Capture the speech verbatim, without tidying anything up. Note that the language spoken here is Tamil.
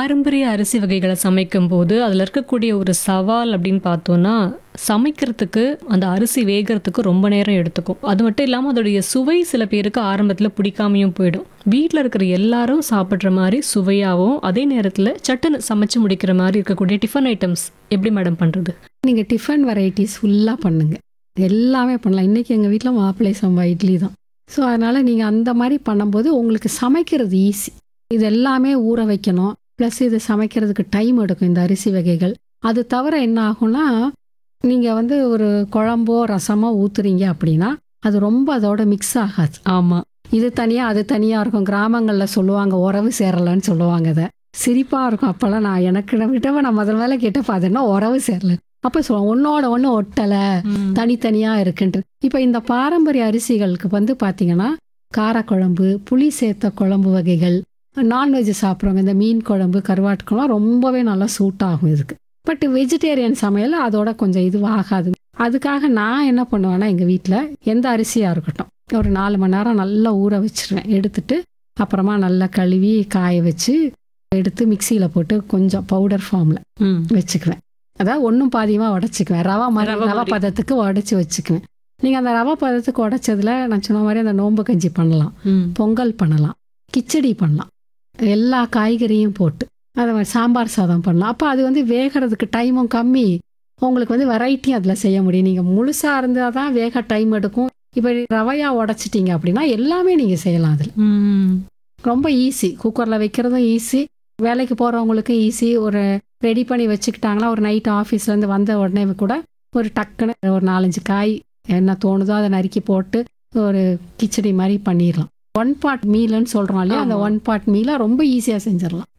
பாரம்பரிய அரிசி வகைகளை சமைக்கும்போது அதில் இருக்கக்கூடிய ஒரு சவால் அப்படின்னு பார்த்தோம்னா, சமைக்கிறதுக்கு அந்த அரிசி வேகறதுக்கு ரொம்ப நேரம் எடுத்துக்கும். அது மட்டும் இல்லாம அதோடைய சுவை சில பேருக்கு ஆரம்பத்துல பிடிக்காமயும் போயிடும். வீட்ல இருக்கிற எல்லாரும் சாப்பிடுற மாரி சுவையாவும், அதே நேரத்துல சட்டுன்னு சமைச்சு முடிக்கிற மாரி இருக்கக்கூடிய டிஃபன் ஐட்டம்ஸ் எப்படி மேடம் பண்றது? நீங்கள் டிஃபன் வெரைட்டிஸ் ஃபுல்லாக பண்ணுங்க. எல்லாமே பண்ணலாம். இன்றைக்கி எங்கள் வீட்டில் மாப்பிள்ளை சம்பா இட்லி தான். ஸோ அதனால் நீங்கள் அந்த மாதிரி பண்ணும்போது உங்களுக்கு சமைக்கிறது ஈஸி. இது எல்லாமே ஊற வைக்கணும். ப்ளஸ் இது சமைக்கிறதுக்கு டைம் எடுக்கும் இந்த அரிசி வகைகள். அது தவிர என்ன ஆகும்னா, நீங்கள் வந்து ஒரு குழம்போ ரசமோ ஊற்றுறீங்க அப்படின்னா அது ரொம்ப அதோட மிக்ஸ் ஆகாது. ஆமாம். இது தனியாக அது தனியாக இருக்கும். கிராமங்களில் சொல்லுவாங்க உறவு சேரலைன்னு சொல்லுவாங்க. அதை சிரிப்பாக இருக்கும். அப்போல்லாம் நான் எனக்கு விட்டவ நான் முதல் வேலை கேட்டப்போ அது என்ன உறவு சேரலை அப்போ சொல்லுவாங்க ஒன்னோட ஒன்று ஒட்டலை தனித்தனியாக இருக்குன்ட்டு. இப்போ இந்த பாரம்பரிய அரிசிகளுக்கு வந்து பார்த்தீங்கன்னா காரக்குழம்பு, புளி சேர்த்த குழம்பு வகைகள், நான்வெஜ் சாப்பிட்றவங்க இந்த மீன் குழம்பு, கருவாட்டு குழம்பு ரொம்பவே நல்லா சூட் ஆகும் இதுக்கு. பட் வெஜிடேரியன் சமையல் அதோட கொஞ்சம் இதுவாகாது. அதுக்காக நான் என்ன பண்ணுவேன்னா எங்கள் வீட்டில் எந்த அரிசியாக இருக்கட்டும் ஒரு நாலு மணி நேரம் நல்லா ஊற வச்சிருவேன். எடுத்துட்டு அப்புறமா நல்லா கழுவி காய வச்சு எடுத்து மிக்சியில் போட்டு கொஞ்சம் பவுடர் ஃபார்மில் வச்சுக்குவேன். அதாவது ஒன்றும் பாதியமாக உடச்சிக்குவேன். ரவா மாதிரி ரவா பதத்துக்கு உடச்சி வச்சுக்குவேன். நீங்கள் அந்த ரவா பதத்துக்கு உடைச்சதுல நான் சொன்ன மாதிரி அந்த நோம்பு கஞ்சி பண்ணலாம், பொங்கல் பண்ணலாம், கிச்சடி பண்ணலாம், எல்லா காய்கறியும் போட்டு அதை மாதிரி சாம்பார் சாதம் பண்ணலாம். அப்போ அது வந்து வேகிறதுக்கு டைமும் கம்மி, உங்களுக்கு வந்து வெரைட்டியும் அதில் செய்ய முடியும். நீங்கள் முழுசாக இருந்தால் தான் வேக டைம் எடுக்கும். இப்போ ரவையாக உடச்சிட்டிங்க அப்படின்னா எல்லாமே நீங்கள் செய்யலாம். அதில் ரொம்ப ஈஸி. குக்கரில் வைக்கிறதும் ஈஸி, வேலைக்கு போகிறவங்களுக்கும் ஈஸி. ஒரு ரெடி பண்ணி வச்சுக்கிட்டாங்கன்னா ஒரு நைட் ஆஃபீஸ்லேருந்து வந்த உடனே கூட ஒரு டக்குன்னு ஒரு நாலஞ்சு காய் என்ன தோணுதோ அதை நறுக்கி போட்டு ஒரு கிச்சடி மாதிரி பண்ணிடலாம். ஒன் பார்ட் மீல்னு சொல்கிறோம் இல்லையா, அந்த ஒன் பார்ட் மீலை ரொம்ப ஈஸியாக செஞ்சிடலாம்.